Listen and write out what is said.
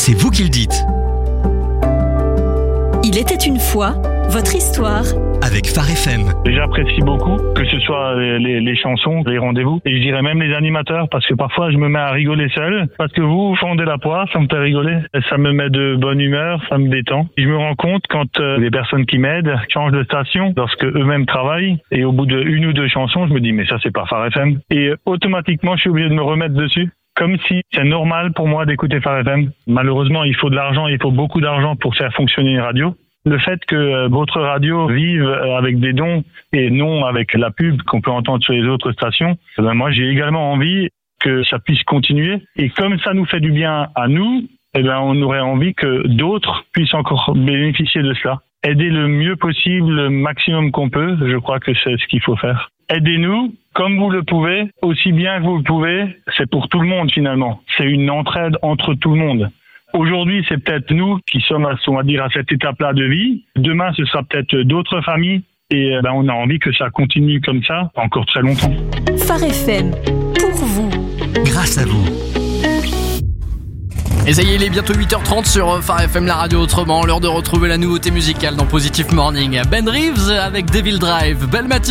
c'est vous qui le dites. Il était une fois, votre histoire. Avec Phare FM. J'apprécie beaucoup, que ce soit les chansons, les rendez-vous, et je dirais même les animateurs, parce que parfois je me mets à rigoler seul, parce que vous fondez la poire, ça me fait rigoler, ça me met de bonne humeur, ça me détend. Et je me rends compte quand les personnes qui m'aident changent de station, lorsque eux-mêmes travaillent, et au bout de une ou deux chansons, je me dis mais ça c'est pas Phare FM, et automatiquement je suis obligé de me remettre dessus. Comme si c'est normal pour moi d'écouter Phare FM. Malheureusement, il faut de l'argent, il faut beaucoup d'argent pour faire fonctionner une radio. Le fait que votre radio vive avec des dons et non avec la pub qu'on peut entendre sur les autres stations, moi j'ai également envie que ça puisse continuer. Et comme ça nous fait du bien à nous, on aurait envie que d'autres puissent encore bénéficier de cela. Aider le mieux possible, le maximum qu'on peut, je crois que c'est ce qu'il faut faire. Aidez-nous comme vous le pouvez, aussi bien que vous le pouvez, c'est pour tout le monde finalement. C'est une entraide entre tout le monde. Aujourd'hui, c'est peut-être nous qui sommes, on va dire, à cette étape-là de vie. Demain, ce sera peut-être d'autres familles. Et on a envie que ça continue comme ça encore très longtemps. Phare FM, pour vous. Grâce à vous. Et ça y est, il est bientôt 8h30 sur Phare FM, la radio autrement. L'heure de retrouver la nouveauté musicale dans Positive Morning. Ben Reeves avec Devil Drive. Belle matinée.